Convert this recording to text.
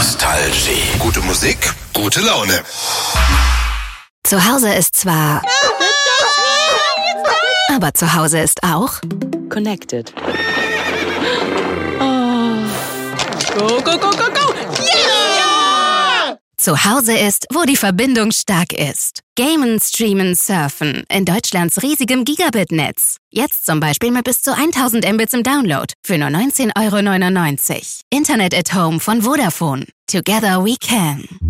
Nostalgie. Gute Musik, gute Laune. Zu Hause ist zwar... aber zu Hause ist auch... Connected. Oh. Go, go, go, go, go! Yeah! Zu Hause ist, wo die Verbindung stark ist. Gamen, streamen, surfen. In Deutschlands riesigem Gigabit-Netz. Jetzt zum Beispiel mit bis zu 1000 Mbits im Download. Für nur 19,99 €. Internet at Home von Vodafone. Together we can.